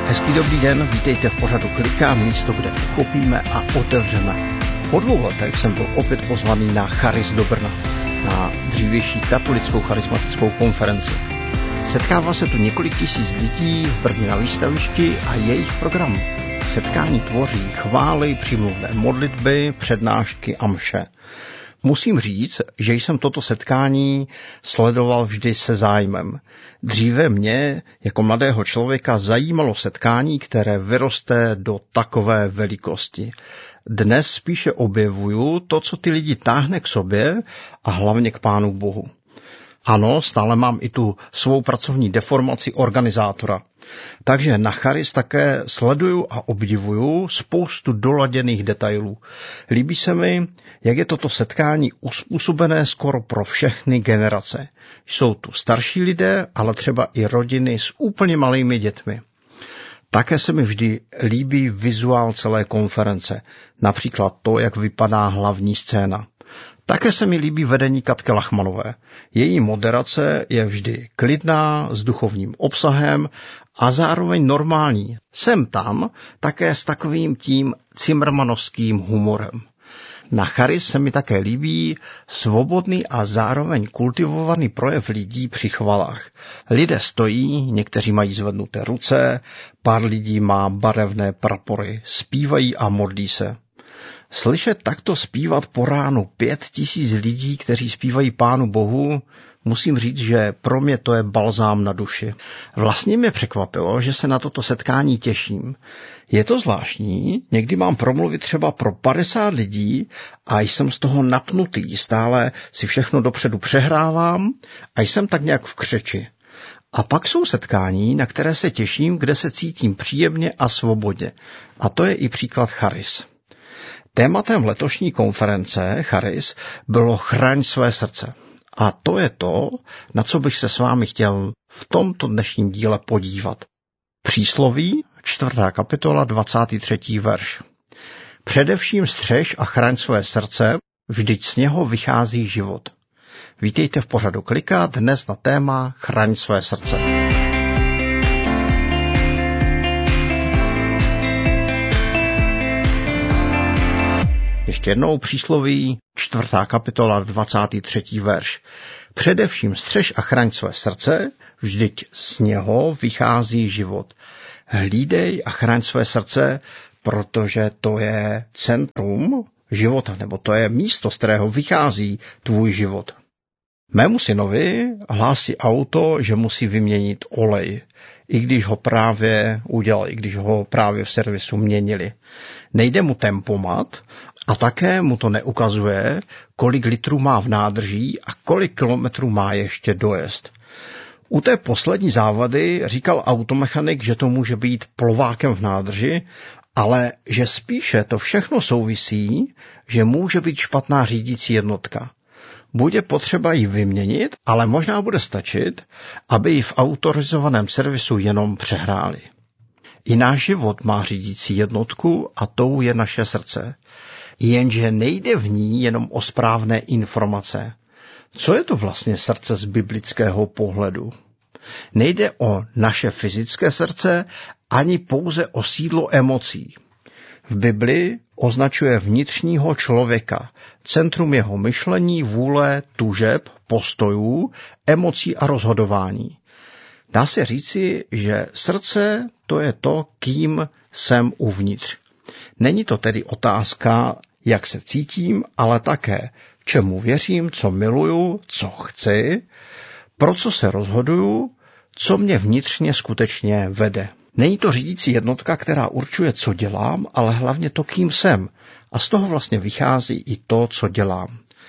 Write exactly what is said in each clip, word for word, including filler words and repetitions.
Hezký dobrý den, vítejte v pořadu Klika, místo, kde uchopíme a otevřeme. Po dvou letech jsem byl opět pozvaný na Charis do Brna, na dřívější katolickou charismatickou konferenci. Setkává se tu několik tisíc lidí v Brně na výstavišti a jejich program setkání tvoří chvály, přímluvné modlitby, přednášky a mše. Musím říct, že jsem toto setkání sledoval vždy se zájmem. Dříve mě jako mladého člověka zajímalo setkání, které vyroste do takové velikosti. Dnes spíše objevuju to, co ty lidi táhne k sobě a hlavně k Pánu Bohu. Ano, stále mám i tu svou pracovní deformaci organizátora. Takže na Charis také sleduju a obdivuju spoustu doladěných detailů. Líbí se mi, jak je toto setkání uspůsobené skoro pro všechny generace. Jsou tu starší lidé, ale třeba i rodiny s úplně malými dětmi. Také se mi vždy líbí vizuál celé konference, například to, jak vypadá hlavní scéna. Také se mi líbí vedení Katky Lachmanové. Její moderace je vždy klidná, s duchovním obsahem a zároveň normální. Sem tam také s takovým tím cimrmanovským humorem. Na Charis se mi také líbí svobodný a zároveň kultivovaný projev lidí při chvalách. Lidé stojí, někteří mají zvednuté ruce, pár lidí má barevné prapory, zpívají a modlí se. Slyšet takto zpívat po ránu pět tisíc lidí, kteří zpívají Pánu Bohu, musím říct, že pro mě to je balzám na duši. Vlastně mě překvapilo, že se na toto setkání těším. Je to zvláštní, někdy mám promluvit třeba pro padesát lidí a jsem z toho napnutý, stále si všechno dopředu přehrávám a jsem tak nějak v křeči. A pak jsou setkání, na které se těším, kde se cítím příjemně a svobodně. A to je i příklad Charis. Tématem letošní konference Charis bylo Chraň své srdce. A to je to, na co bych se s vámi chtěl v tomto dnešním díle podívat. Přísloví, čtvrtá kapitola, dvacátý třetí verš. Především střež a chraň své srdce, vždyť z něho vychází život. Vítejte v pořadu Klika, dnes na téma Chraň své srdce. Ještě jednou přísloví, čtvrtá kapitola, dvacátý třetí verš. Především střež a chraň své srdce, vždyť z něho vychází život. Hlídej a chraň své srdce, protože to je centrum života, nebo to je místo, z kterého vychází tvůj život. Mému synovi hlásí auto, že musí vyměnit olej, i když ho právě udělali, i když ho právě v servisu měnili. Nejde mu tempomat a také mu to neukazuje, kolik litrů má v nádrží a kolik kilometrů má ještě dojezd. U té poslední závady říkal automechanik, že to může být plovákem v nádrži, ale že spíše to všechno souvisí, že může být špatná řídící jednotka. Bude potřeba ji vyměnit, ale možná bude stačit, aby ji v autorizovaném servisu jenom přehráli. I náš život má řídící jednotku a tou je naše srdce. Jenže nejde v ní jenom o správné informace. Co je to vlastně srdce z biblického pohledu? Nejde o naše fyzické srdce ani pouze o sídlo emocí. V Biblii označuje vnitřního člověka, centrum jeho myšlení, vůle, tužeb, postojů, emocí a rozhodování. Dá se říci, že srdce to je to, kým jsem uvnitř. Není to tedy otázka, jak se cítím, ale také, čemu věřím, co miluju, co chci, pro co se rozhoduju, co mě vnitřně skutečně vede. Není to řídící jednotka, která určuje, co dělám, ale hlavně to, kým jsem. A z toho vlastně vychází i to, co dělám.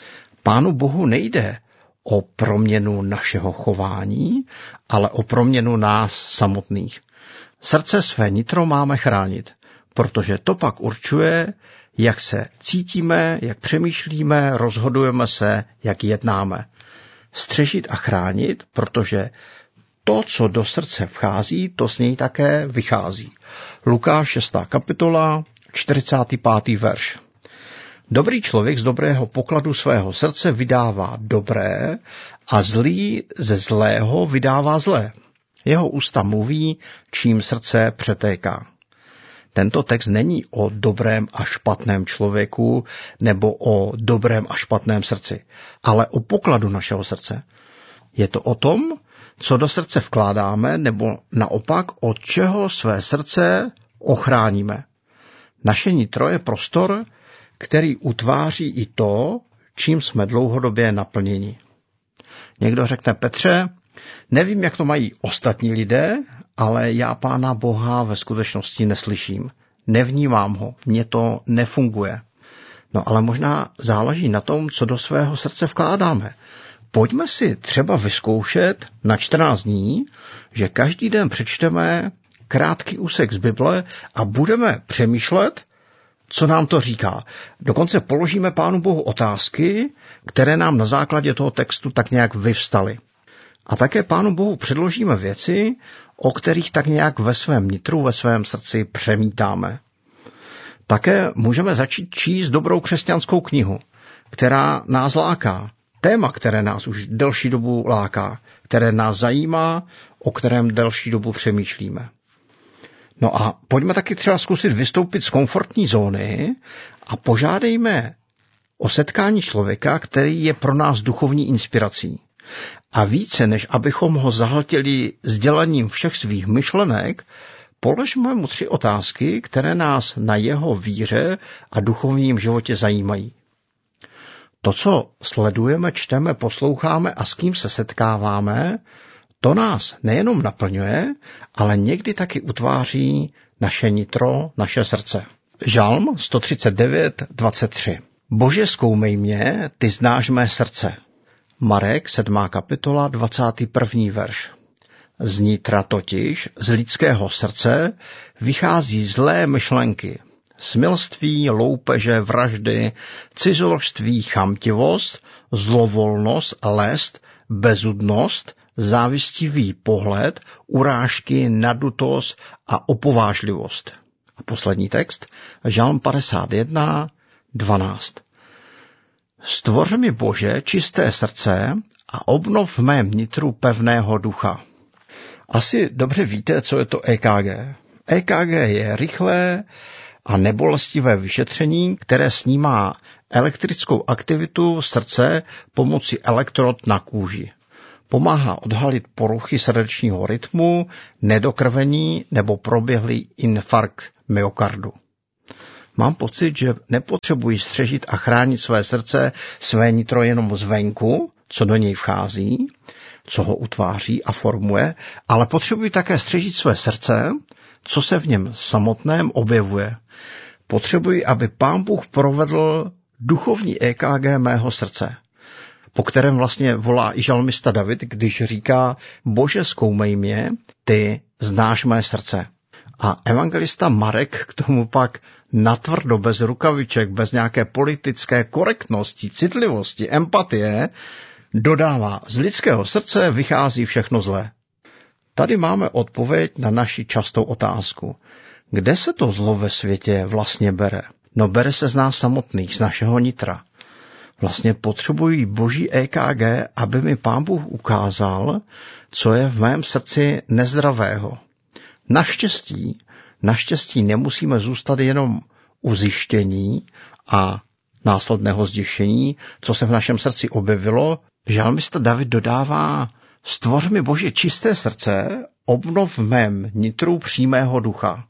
Pánu Bohu nejde o proměnu našeho chování, ale o proměnu nás samotných. Srdce své nitro máme chránit, protože to pak určuje, jak se cítíme, jak přemýšlíme, rozhodujeme se, jak jednáme. Střežit a chránit, protože to, co do srdce vchází, to z něj také vychází. Lukáš šestá kapitola, čtyřicátý pátý verš. Dobrý člověk z dobrého pokladu svého srdce vydává dobré a zlý ze zlého vydává zlé. Jeho ústa mluví, čím srdce přetéká. Tento text není o dobrém a špatném člověku nebo o dobrém a špatném srdci, ale o pokladu našeho srdce. Je to o tom, co do srdce vkládáme, nebo naopak od čeho své srdce ochráníme. Naše nitro je prostor, který utváří i to, čím jsme dlouhodobě naplněni. Někdo řekne: Petře, nevím, jak to mají ostatní lidé, ale já Pána Boha ve skutečnosti neslyším. Nevnímám ho, mně to nefunguje. No ale možná záleží na tom, co do svého srdce vkládáme. Pojďme si třeba vyzkoušet na čtrnáct dní, že každý den přečteme krátký úsek z Bible a budeme přemýšlet, co nám to říká. Dokonce položíme Pánu Bohu otázky, které nám na základě toho textu tak nějak vyvstaly. A také Pánu Bohu předložíme věci, o kterých tak nějak ve svém nitru, ve svém srdci přemítáme. Také můžeme začít číst dobrou křesťanskou knihu, která nás láká. Téma, které nás už delší dobu láká, které nás zajímá, o kterém delší dobu přemýšlíme. No a pojďme taky třeba zkusit vystoupit z komfortní zóny a požádejme o setkání člověka, který je pro nás duchovní inspirací. A více, než abychom ho zahltili sdělením všech svých myšlenek, položme mu tři otázky, které nás na jeho víře a duchovním životě zajímají. To, co sledujeme, čteme, posloucháme a s kým se setkáváme, to nás nejenom naplňuje, ale někdy taky utváří naše nitro, naše srdce. Žalm sto třicet devět, dvacet tři. Bože, zkoumej mě, ty znáš mé srdce. Marek, sedmá kapitola, dvacátý první verš. Z nitra totiž, z lidského srdce, vychází zlé myšlenky, smilství, loupeže, vraždy, cizoložství, chamtivost, zlovolnost, lest, bezudnost, závistivý pohled, urážky, nadutost a opovážlivost. A poslední text, Žalm padesát jedna, dvanáct. Stvoř mi, Bože, čisté srdce a obnov v mém nitru pevného ducha. Asi dobře víte, co je to E K G. E K G je rychlé a nebolestivé vyšetření, které snímá elektrickou aktivitu srdce pomocí elektrod na kůži. Pomáhá odhalit poruchy srdečního rytmu, nedokrvení nebo proběhlý infarkt myokardu. Mám pocit, že nepotřebuji střežit a chránit své srdce, své nitro jenom zvenku, co do něj vchází, co ho utváří a formuje, ale potřebuji také střežit své srdce, co se v něm samotném objevuje. Potřebuji, aby Pán Bůh provedl duchovní E K G mého srdce, po kterém vlastně volá i žalmista David, když říká: Bože, zkoumej mě, ty znáš mé srdce. A evangelista Marek k tomu pak natvrdo, bez rukaviček, bez nějaké politické korektnosti, citlivosti, empatie, dodává: z lidského srdce vychází všechno zlé. Tady máme odpověď na naši častou otázku. Kde se to zlo ve světě vlastně bere? No bere se z nás samotných, z našeho nitra. Vlastně potřebují boží E K G, aby mi Pán Bůh ukázal, co je v mém srdci nezdravého. Naštěstí, naštěstí nemusíme zůstat jenom u zjištění a následného zděšení, co se v našem srdci objevilo. Žalmista David dodává: stvoř mi, Bože, čisté srdce, obnov v mém nitru přímého ducha.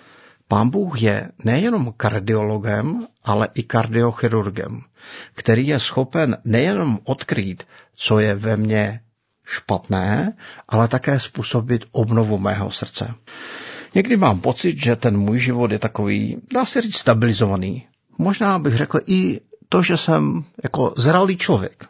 Pán Bůh je nejenom kardiologem, ale i kardiochirurgem, který je schopen nejenom odkrýt, co je ve mně špatné, ale také způsobit obnovu mého srdce. Někdy mám pocit, že ten můj život je takový, dá se říct, stabilizovaný. Možná bych řekl i to, že jsem jako zralý člověk.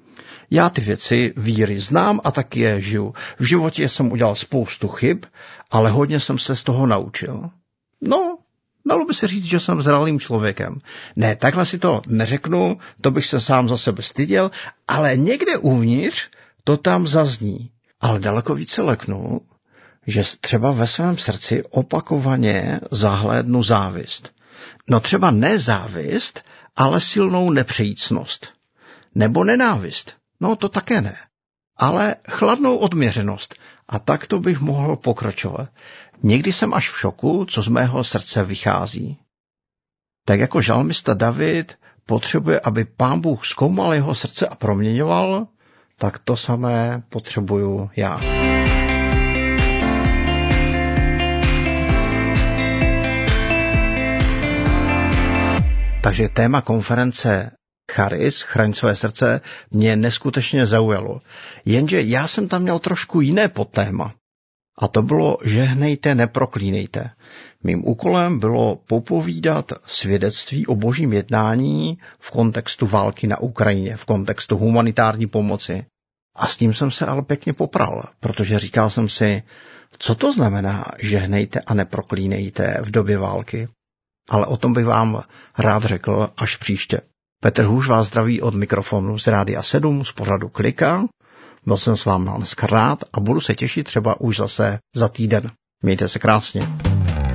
Já ty věci víry znám a taky je žiju. V životě jsem udělal spoustu chyb, ale hodně jsem se z toho naučil. No, dalo by se říct, že jsem zralým člověkem. Ne, takhle si to neřeknu, to bych se sám za sebe styděl, ale někde uvnitř to tam zazní. Ale daleko více leknu, že třeba ve svém srdci opakovaně zahlédnu závist. No třeba ne závist, ale silnou nepřejícnost. Nebo nenávist. No to také ne. Ale chladnou odměřenost A tak to bych mohl pokračovat. Někdy jsem až v šoku, co z mého srdce vychází. Tak jako žalmista David potřebuje, aby Pán Bůh zkoumal jeho srdce a proměňoval, tak to samé potřebuju já. Takže téma konference Charis, chraň své srdce, mě neskutečně zaujalo. Jenže já jsem tam měl trošku jiné podtéma. A to bylo žehnejte, neproklínejte. Mým úkolem bylo popovídat svědectví o božím jednání v kontextu války na Ukrajině, v kontextu humanitární pomoci. A s tím jsem se ale pěkně popral, protože říkal jsem si, co to znamená žehnejte a neproklínejte v době války. Ale o tom bych vám rád řekl až příště. Petr Hůž vás zdraví od mikrofonu z Rádia sedm z pořadu Klika. Byl jsem s vámi dneska rád a budu se těšit třeba už zase za týden. Mějte se krásně.